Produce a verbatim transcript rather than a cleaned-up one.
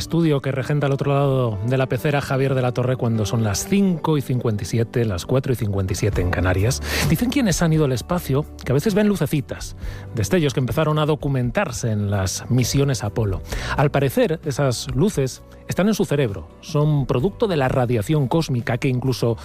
estudio que regenta al otro lado de la pecera Javier de la Torre cuando son las cinco y cincuenta y siete, las cuatro y cincuenta y siete en Canarias. Dicen quienes han ido al espacio que a veces ven lucecitas, destellos que empezaron a documentarse en las misiones Apolo. Al parecer, esas luces están en su cerebro, son producto de la radiación cósmica que incluso